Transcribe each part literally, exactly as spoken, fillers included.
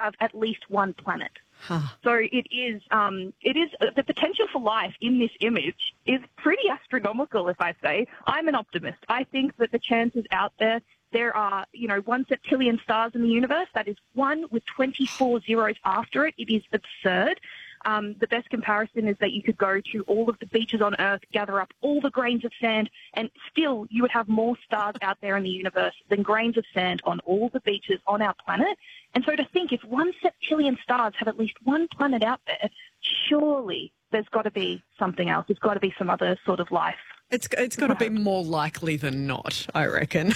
have at least one planet. Huh. So it is, um, it is uh, the potential for life in this image is pretty astronomical, if I say. I'm an optimist. I think that the chances out there, there are, you know, one septillion stars in the universe. That is one with twenty-four zeros after it. It is absurd. Um, the best comparison is that you could go to all of the beaches on Earth, gather up all the grains of sand, and still you would have more stars out there in the universe than grains of sand on all the beaches on our planet. And so to think if one septillion stars have at least one planet out there, surely there's got to be something else. There's got to be some other sort of life. It's it's got to be more likely than not, I reckon.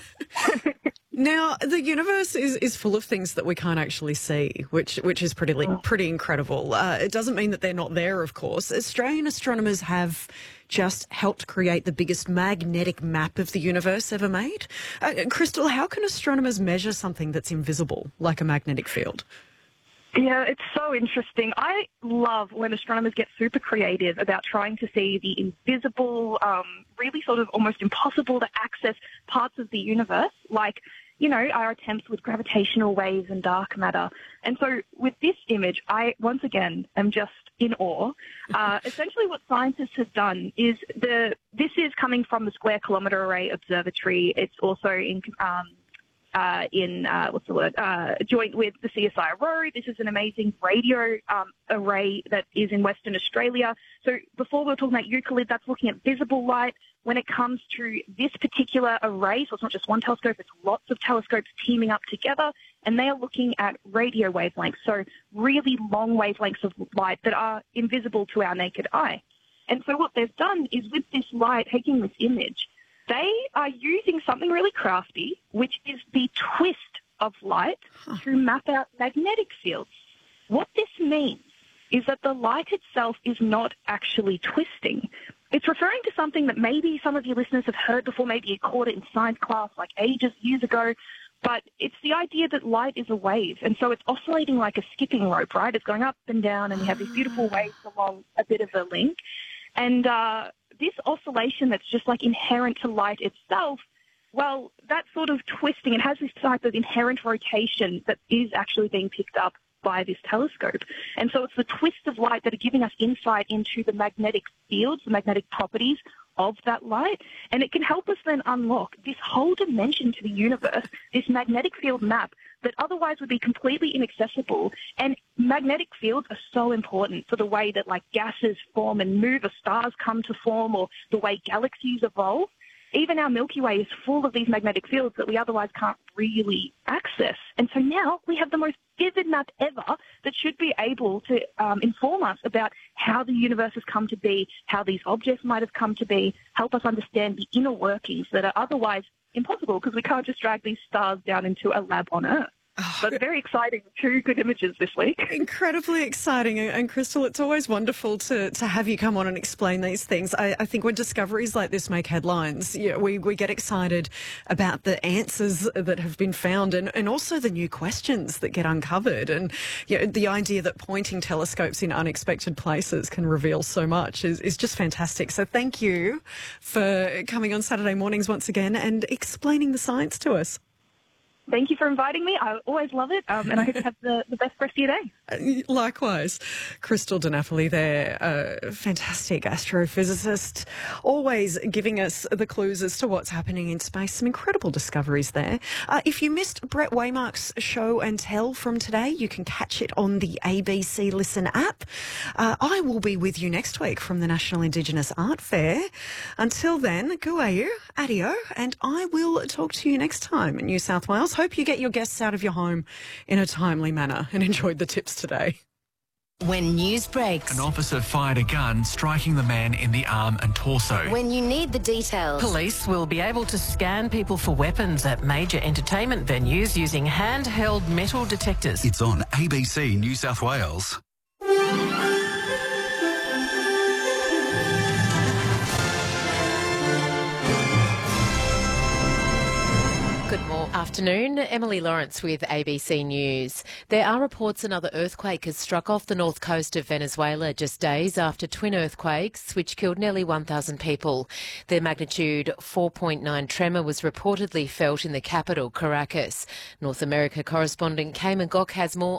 Now, the universe is, is full of things that we can't actually see, which which is pretty pretty incredible. Uh, it doesn't mean that they're not there, of course. Australian astronomers have just helped create the biggest magnetic map of the universe ever made. Uh, Crystal, how can astronomers measure something that's invisible, like a magnetic field? Yeah, it's so interesting. I love when astronomers get super creative about trying to see the invisible, um, really sort of almost impossible to access parts of the universe, like, you know, our attempts with gravitational waves and dark matter. And so with this image, I, once again, am just in awe. Uh, essentially what scientists have done is the this is coming from the Square Kilometre Array Observatory. It's also in... Um, Uh, in, uh, what's the word, uh, joint with the C S I R O. This is an amazing radio um, array that is in Western Australia. So before we were talking about Euclid, that's looking at visible light. When it comes to this particular array, so it's not just one telescope, it's lots of telescopes teaming up together, and they are looking at radio wavelengths, so really long wavelengths of light that are invisible to our naked eye. And so what they've done is with this light, taking this image, they are using something really crafty, which is the twist of light to map out magnetic fields. What this means is that the light itself is not actually twisting. It's referring to something that maybe some of your listeners have heard before, maybe you caught it in science class like ages, years ago, but it's the idea that light is a wave, and so it's oscillating like a skipping rope, right? It's going up and down, and you have these beautiful waves along a bit of a link. And uh, this oscillation that's just like inherent to light itself, well, that sort of twisting, it has this type of inherent rotation that is actually being picked up by this telescope. And so it's the twist of light that are giving us insight into the magnetic fields, the magnetic properties of that light. And it can help us then unlock this whole dimension to the universe, this magnetic field map that otherwise would be completely inaccessible. And magnetic fields are so important for the way that like gases form and move, or stars come to form, or the way galaxies evolve. Even our Milky Way is full of these magnetic fields that we otherwise can't really access. And so now we have the most vivid map ever that should be able to um, inform us about how the universe has come to be, how these objects might have come to be, help us understand the inner workings that are otherwise impossible because we can't just drag these stars down into a lab on Earth. Oh, but very exciting, two good images this week. Incredibly exciting. And Crystal, it's always wonderful to, to have you come on and explain these things. I, I think when discoveries like this make headlines, you know, we, we get excited about the answers that have been found and, and also the new questions that get uncovered. And you know, the idea that pointing telescopes in unexpected places can reveal so much is, is just fantastic. So thank you for coming on Saturday mornings once again and explaining the science to us. Thank you for inviting me. I always love it, um, and I hope you have the, the best rest of your day. Likewise. Crystal Di Napoli there, a fantastic astrophysicist, always giving us the clues as to what's happening in space. Some incredible discoveries there. Uh, if you missed Brett Waymark's show and tell from today, you can catch it on the A B C Listen app. Uh, I will be with you next week from the National Indigenous Art Fair. Until then, guayu, adio, and I will talk to you next time in New South Wales. Hope you get your guests out of your home in a timely manner and enjoyed the tips today. When news breaks. An officer fired a gun, striking the man in the arm and torso. When you need the details. Police will be able to scan people for weapons at major entertainment venues using handheld metal detectors. It's on A B C New South Wales. Good afternoon. Emily Lawrence with A B C News. There are reports another earthquake has struck off the north coast of Venezuela just days after twin earthquakes, which killed nearly one thousand people. Their magnitude four point nine tremor was reportedly felt in the capital, Caracas. North America correspondent Cayman Gok has more